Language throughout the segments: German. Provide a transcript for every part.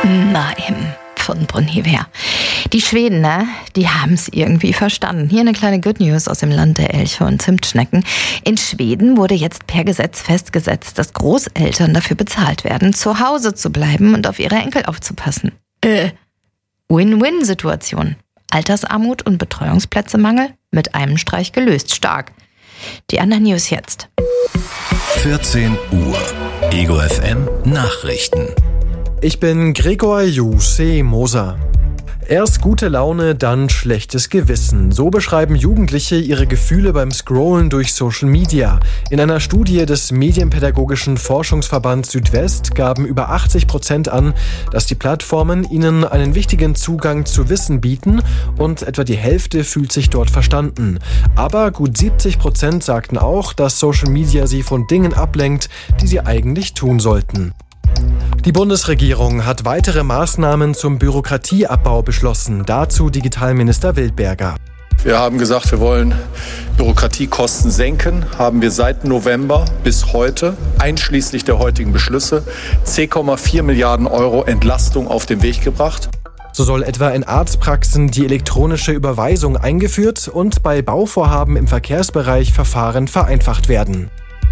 Nein, von Brunhilde. Die Schweden, die haben es irgendwie verstanden. Hier eine kleine Good News aus dem Land der Elche und Zimtschnecken. In Schweden wurde jetzt per Gesetz festgesetzt, dass Großeltern dafür bezahlt werden, zu Hause zu bleiben und auf ihre Enkel aufzupassen. Win-Win-Situation. Altersarmut und Betreuungsplätzemangel mit einem Streich gelöst. Stark. Die anderen News jetzt. 14 Uhr. Ego FM Nachrichten. Ich bin Gregor Jussi Moser. Erst gute Laune, dann schlechtes Gewissen. So beschreiben Jugendliche ihre Gefühle beim Scrollen durch Social Media. In einer Studie des Medienpädagogischen Forschungsverbands Südwest gaben über 80% an, dass die Plattformen ihnen einen wichtigen Zugang zu Wissen bieten und etwa die Hälfte fühlt sich dort verstanden. Aber gut 70% sagten auch, dass Social Media sie von Dingen ablenkt, die sie eigentlich tun sollten. Die Bundesregierung hat weitere Maßnahmen zum Bürokratieabbau beschlossen. Dazu Digitalminister Wildberger. Wir haben gesagt, wir wollen Bürokratiekosten senken. Haben wir seit November bis heute, einschließlich der heutigen Beschlüsse, 10,4 Milliarden Euro Entlastung auf den Weg gebracht. So soll etwa in Arztpraxen die elektronische Überweisung eingeführt und bei Bauvorhaben im Verkehrsbereich Verfahren vereinfacht werden.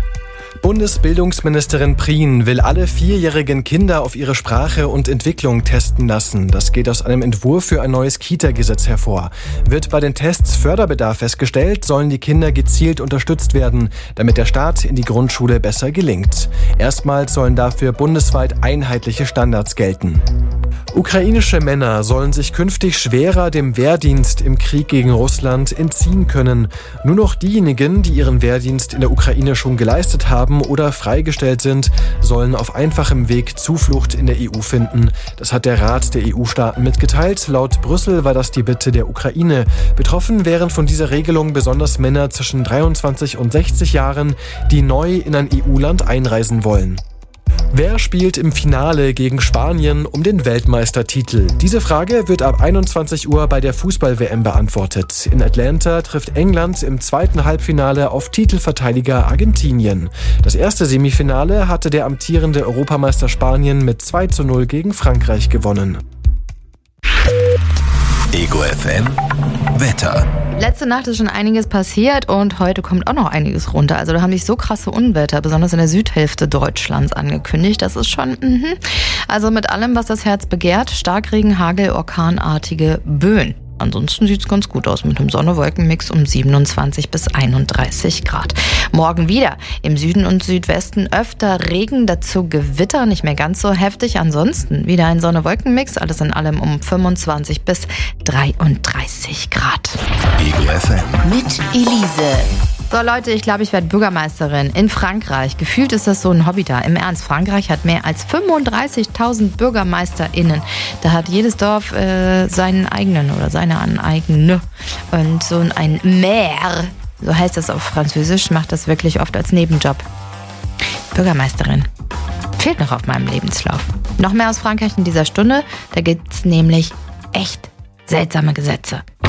Bundesbildungsministerin Prien will alle 4-jährigen Kinder auf ihre Sprache und Entwicklung testen lassen. Das geht aus einem Entwurf für ein neues Kita-Gesetz hervor. Wird bei den Tests Förderbedarf festgestellt, sollen die Kinder gezielt unterstützt werden, damit der Start in die Grundschule besser gelingt. Erstmals sollen dafür bundesweit einheitliche Standards gelten. Ukrainische Männer sollen sich künftig schwerer dem Wehrdienst im Krieg gegen Russland entziehen können. Nur noch diejenigen, die ihren Wehrdienst in der Ukraine schon geleistet haben oder freigestellt sind, sollen auf einfachem Weg Zuflucht in der EU finden. Das hat der Rat der EU-Staaten mitgeteilt. Laut Brüssel war das die Bitte der Ukraine. Betroffen wären von dieser Regelung besonders Männer zwischen 23 und 60 Jahren, die neu in ein EU-Land einreisen wollen. Wer spielt im Finale gegen Spanien um den Weltmeistertitel? Diese Frage wird ab 21 Uhr bei der Fußball-WM beantwortet. In Atlanta trifft England im zweiten Halbfinale auf Titelverteidiger Argentinien. Das erste Semifinale hatte der amtierende Europameister Spanien mit 2:0 gegen Frankreich gewonnen. Ego FM Wetter. Letzte Nacht ist schon einiges passiert und heute kommt auch noch einiges runter. Also da haben sich so krasse Unwetter, besonders in der Südhälfte Deutschlands, angekündigt. Das ist schon, Also mit allem, was das Herz begehrt. Starkregen, Hagel, orkanartige Böen. Ansonsten sieht es ganz gut aus mit einem Sonne-Wolken-Mix um 27 bis 31 Grad. Morgen wieder im Süden und Südwesten öfter Regen, dazu Gewitter, nicht mehr ganz so heftig. Ansonsten wieder ein Sonne-Wolken-Mix, alles in allem um 25 bis 33 Grad. Ego FM Mit Elise. So Leute, ich glaube, ich werde Bürgermeisterin in Frankreich. Gefühlt ist das so ein Hobby da. Im Ernst, Frankreich hat mehr als 35.000 BürgermeisterInnen. Da hat jedes Dorf seinen eigenen oder seine eigene. Und so ein Maire, so heißt das auf Französisch, macht das wirklich oft als Nebenjob. Bürgermeisterin. Fehlt noch auf meinem Lebenslauf. Noch mehr aus Frankreich in dieser Stunde. Da gibt's nämlich echt seltsame Gesetze.